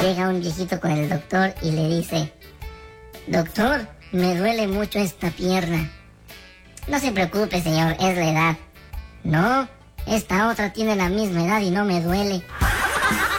Llega un viejito con el doctor y le dice: doctor, me duele mucho esta pierna. No se preocupe, señor, es la edad. No, esta otra tiene la misma edad y no me duele.